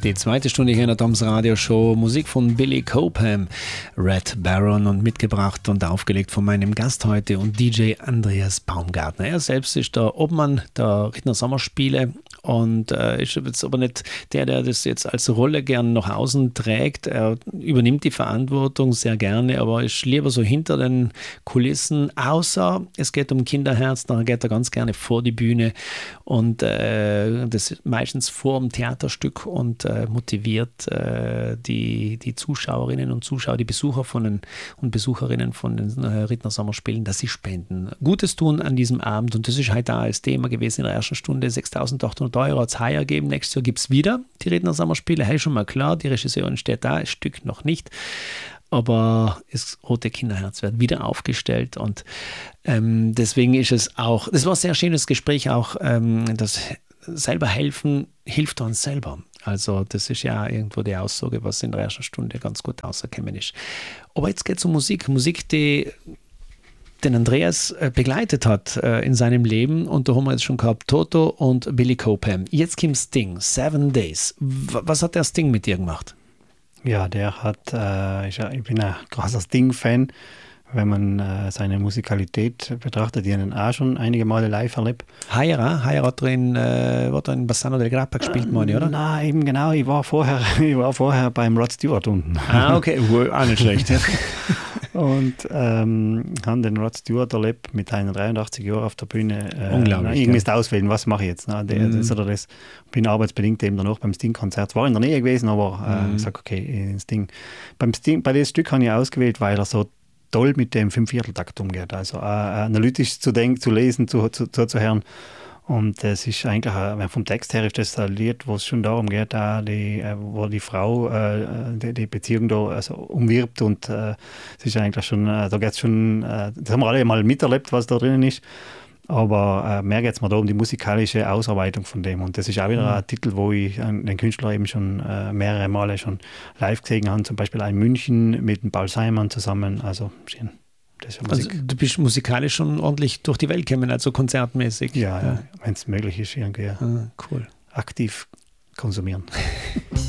Die zweite Stunde hier in der Toms Radio Show. Musik von Billy Cobham, Red Baron und mitgebracht und aufgelegt von meinem Gast heute und DJ Andreas Baumgartner. Er selbst ist der Obmann der Rittner Sommerspiele und ist jetzt aber nicht der das jetzt als Rolle gern nach außen trägt. Er übernimmt die Verantwortung sehr gerne, aber ist lieber so hinter den Kulissen, außer es geht um Kinderherz, dann geht er ganz gerne vor die Bühne und das meistens vor dem Theaterstück und motiviert die Zuschauerinnen und Zuschauer, die Besucher und Besucherinnen von den Rittner Sommerspielen, dass sie spenden. Gutes tun an diesem Abend und das ist heute da als Thema gewesen in der ersten Stunde. 6.800 Euro als Haier geben. Nächstes Jahr gibt es wieder die Rittner Sommerspiele. Hey, schon mal klar, die Regisseurin steht da, das Stück noch nicht. Aber das Rote Kinderherz wird wieder aufgestellt und deswegen ist es auch, das war ein sehr schönes Gespräch auch, das selber helfen hilft uns selber. Also das ist ja irgendwo die Aussage, was in der ersten Stunde ganz gut rausgekommen ist. Aber jetzt geht es um Musik, die den Andreas begleitet hat in seinem Leben und da haben wir jetzt schon gehabt Toto und Billy Cobham. Jetzt kommt Sting, 7 Days. Was hat der Sting mit dir gemacht? Ja, der hat, ich bin ein krasser Sting-Fan, wenn man seine Musikalität betrachtet, die haben auch schon einige Male live erlebt. Haier hat er in Bassano del Grappa gespielt, meine ich, oder? Nein, eben genau, ich war vorher beim Rod Stewart unten. Ah, okay, auch nicht schlecht. Ja. Und haben den Rod Stewart erlebt mit einer 83 Jahren auf der Bühne. Unglaublich. Ich müsste auswählen, was mache ich jetzt. Das oder das. Bin arbeitsbedingt eben danach beim Sting-Konzert. War in der Nähe gewesen, aber ich sage, okay, Sting. Bei dem Stück habe ich ausgewählt, weil er so toll mit dem 5/4-Takt umgeht. Also analytisch zu denken, zu lesen, zu hören. Und das ist eigentlich, vom Text her ist das ein Lied, wo es schon darum geht, wo die Frau die Beziehung da also umwirbt und es ist eigentlich schon, da geht es schon, das haben wir alle mal miterlebt, was da drinnen ist, aber mehr geht es mir da um die musikalische Ausarbeitung von dem und das ist auch wieder ein Titel, wo ich den Künstler eben schon mehrere Male schon live gesehen habe, zum Beispiel in München mit dem Paul Simon zusammen, also schön. Also du bist musikalisch schon ordentlich durch die Welt gekommen, also konzertmäßig. Ja. Wenn es möglich ist, irgendwie cool. Aktiv konsumieren.